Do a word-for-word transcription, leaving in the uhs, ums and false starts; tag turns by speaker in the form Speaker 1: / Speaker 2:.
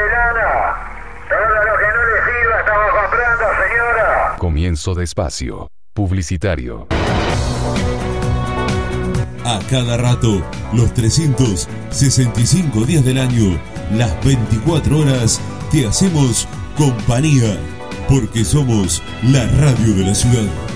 Speaker 1: de lana. Todo lo que no le sirva estamos comprando, señora.
Speaker 2: Comienzo de espacio publicitario.
Speaker 3: A cada rato, los trescientos sesenta y cinco días del año, las veinticuatro horas, te hacemos compañía, porque somos la radio de la ciudad.